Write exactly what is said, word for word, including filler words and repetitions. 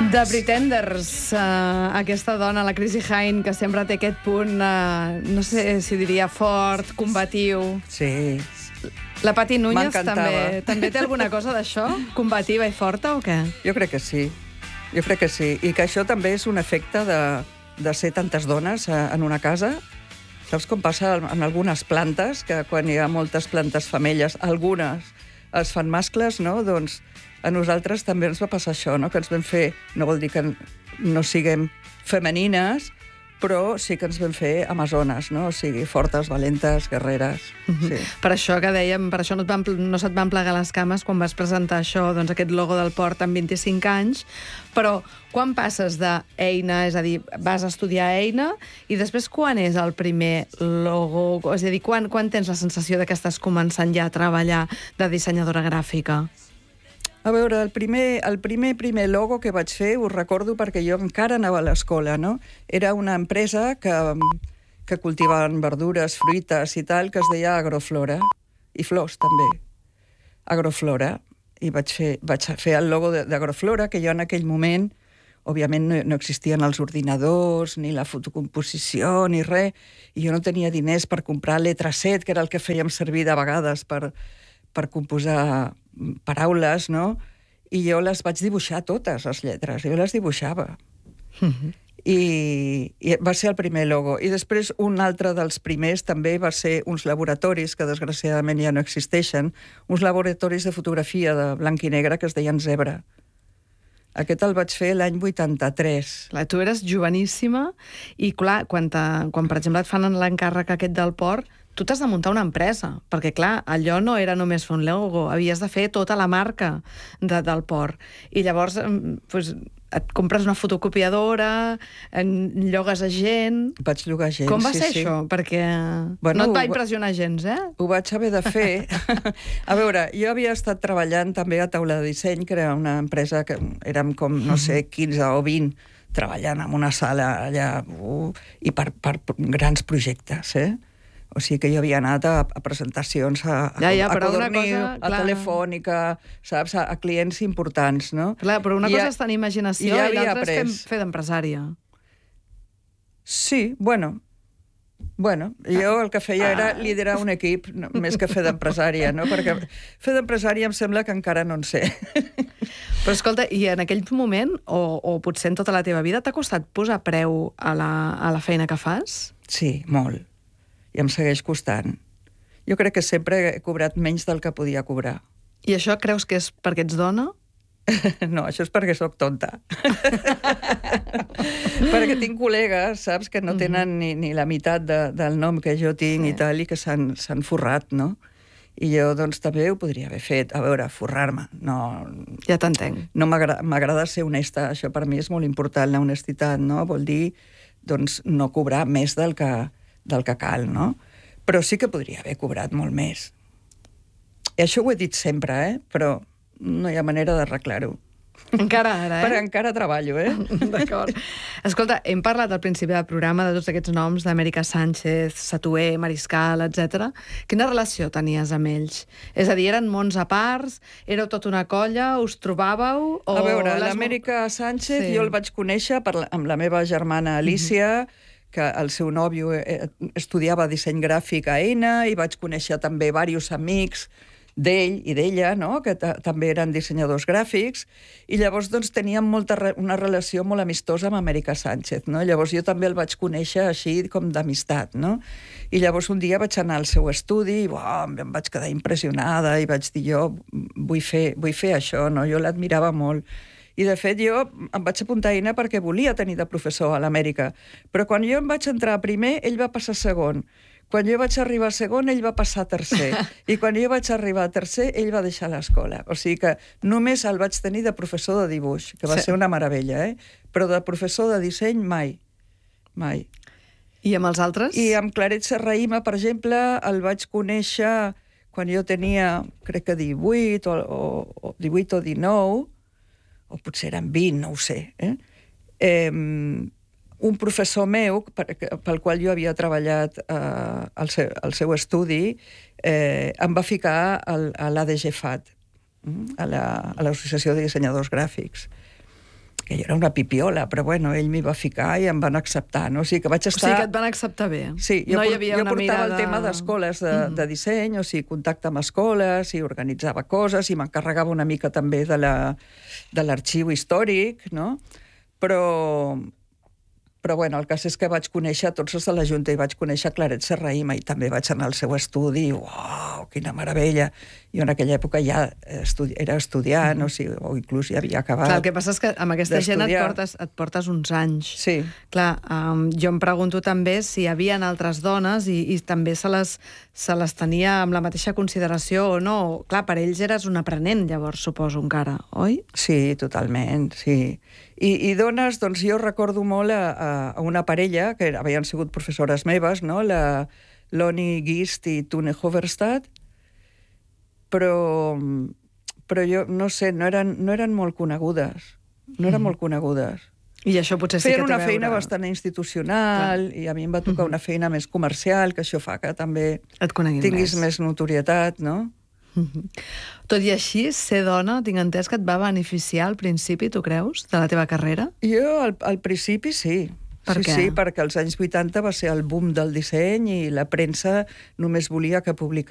The Pretenders, uh, aquesta dona, la Chrissie Hynde, que sempre té aquest punt, uh, no sé si diria fort, combatiu. Sí. La Pati Núñez també, també té alguna cosa d'això? Combativa i forta o què? Jo crec que sí. Jo crec que sí. I que això també és un efecte de, de ser tantes dones en una casa. Saps com passa en algunes plantes, que quan hi ha moltes plantes femelles, algunes es fan mascles, no? Doncs a nosaltres també ens va passar això, no? Que ens vam fer, no vol dir que no siguem femenines, però sí que ens vam fer amazones, no? O sigui, fortes, valentes, guerreres. Sí. Per això que dèiem, per això no, et van, no se't van plegar les cames quan vas presentar això, doncs aquest logo del port amb vint-i-cinc anys, però quan passes d'Eina, és a dir, vas a estudiar Eina, i després quan és el primer logo? És a dir, quan, quan tens la sensació que estàs començant ja a treballar de dissenyadora gràfica? A veure, el primer, el primer primer logo que vaig fer, ho recordo perquè jo encara anava a l'escola, no? Era una empresa que, que cultivaven verdures, fruites i tal, que es deia Agroflora, i flors també. Agroflora. I vaig fer, vaig fer el logo d'Agroflora, que jo en aquell moment, òbviament no, no existien els ordinadors, ni la fotocomposició, ni res, i jo no tenia diners per comprar letra set, que era el que fèiem servir de vegades per, per composar paraules, no? I jo les vaig dibuixar totes, les lletres. Jo les dibuixava. Mm-hmm. I, I va ser el primer logo. I després un altre dels primers també va ser uns laboratoris, que desgraciadament ja no existeixen, uns laboratoris de fotografia de blanc i negre que es deien Zebra. Aquest el vaig fer l'any vuitanta-tres. Clar, tu eres joveníssima i, clar, quan, te, quan per exemple et fan l'encàrrec aquest del port, tu t'has de muntar una empresa, perquè, clar, allò no era només fer un logo, havies de fer tota la marca de, del port. I llavors, doncs, et compres una fotocopiadora, llogues a gent... Vaig llogar gent, sí, sí. Com va ser això? Perquè bueno, no et va impressionar gens, eh? Ho vaig haver de fer. A veure, jo havia estat treballant també a Taula de Disseny, que era una empresa que érem com, no sé, quinze o vint, treballant en una sala allà, uh, i per, per grans projectes, eh? O sigui que jo havia anat a, a presentacions a, ja, ja, a cosa, Codorniu, a Telefònica, saps, a, a clients importants, no? Clar, però una I cosa ja, és tenir imaginació i, i l'altra és fer, fer d'empresària. Sí, bueno, bueno, jo el que feia ah. era liderar un equip, no, més que fer d'empresària, no? Perquè fer d'empresària em sembla que encara no en sé. Però escolta, i en aquell moment, o, o potser en tota la teva vida, t'ha costat posar preu a la, a la feina que fas? Sí, molt. I em segueix costant. Jo crec que sempre he cobrat menys del que podia cobrar. I això creus que és perquè ets dona? No, això és perquè sóc tonta. Perquè tinc col·legues, saps, que no tenen ni, ni la meitat de, del nom que jo tinc sí. i tal, i que s'han forrat, no? I jo, doncs, també ho podria haver fet. A veure, forrar-me. No, ja t'entenc. No m'agrada ser honesta. Això per mi és molt important, la honestitat, no? Vol dir, doncs, no cobrar més del que... del que cal, no? Però sí que podria haver cobrat molt més. I això ho he dit sempre, eh? Però no hi ha manera d'arreglar-ho. Encara ara, eh? Però encara treballo, eh? D'acord. Escolta, hem parlat al principi del programa de tots aquests noms, d'Amèrica Sánchez, Satué, Mariscal, etcètera. Quina relació tenies amb ells? És a dir, eren mons a parts? Éreu tota una colla? Us trobàveu? O a veure, les... l'Amèrica Sánchez sí. jo el vaig conèixer per la, amb la meva germana Alicia, mm-hmm. que el seu nòvio estudiava disseny gràfic a Eina, i vaig conèixer també diversos amics d'ell i d'ella, no? Que també eren dissenyadors gràfics, i llavors doncs, teníem molta re una relació molt amistosa amb Amèrica Sánchez, no? Llavors jo també el vaig conèixer així com d'amistat, no? I llavors un dia vaig anar al seu estudi i uau, em vaig quedar impressionada i vaig dir jo vull fer, vull fer això, no? Jo l'admirava molt. I, de fet, jo em vaig apuntar a Eina perquè volia tenir de professor a l'Amèrica. Però quan jo em vaig entrar a primer, ell va passar a segon. Quan jo vaig arribar a segon, ell va passar a tercer. I quan jo vaig arribar a tercer, ell va deixar l'escola. O sigui que només el vaig tenir de professor de dibuix, que va sí. ser una meravella, eh? Però de professor de disseny, mai. Mai. I amb els altres? I amb Claret Serrahima, per exemple, el vaig conèixer quan jo tenia, crec que divuit o, o, o divuit o dinou, o potser eren vint, no ho sé, eh? Eh, un professor meu, per, pel qual jo havia treballat eh, al, seu, al seu estudi, eh, em va ficar al, a l'A D G F A T, a l'Associació de Dissenyadors Gràfics. que jo era una pipiola, però bueno, ell m'hi va ficar i em van acceptar, no? O sigui que vaig estar... O sigui que et van acceptar bé. Sí, jo, no hi por, havia jo una portava mirada... el tema d'escoles de, Mm. de disseny, o sigui, contacte amb escoles, i organitzava coses, i m'encarregava una mica també de la- de l'arxiu històric, no? Però, però bueno, el cas és que vaig conèixer tots els de la Junta i vaig conèixer Claret Serrahima i també vaig anar al seu estudi i uau, quina meravella. Jo en aquella època ja estudi era estudiant, mm. o, sigui, o inclús ja havia acabat. Clar, el que passa és que amb aquesta gent et d'estudiar. portes, et portes uns anys. Sí. Clar, um, jo em pregunto també si hi havia altres dones i, i també se les, se les tenia amb la mateixa consideració o no. Clar, per ells eres un aprenent, llavors, suposo, encara, oi? Sí, totalment, sí. I, i dones, doncs jo recordo molt a, a, a una parella, que havien sigut professores meves, no? La Loni Gist i Tune Hoverstad, però, però jo, no sé, no eren, no eren molt conegudes. No eren mm. molt conegudes. I això potser sí Feien que té una a feina veure... bastant institucional, clar. I a mi em va tocar mm-hmm. una feina més comercial, que això fa que també et coneguin tinguis més. més notorietat, no? Tot i així, ser dona, tinc entès que et va beneficiar al principi, tu creus, de la teva carrera? Jo, al, al principi, sí. Per sí, què? sí, perquè als anys vuitanta va ser el boom del disseny i la premsa només volia que publicava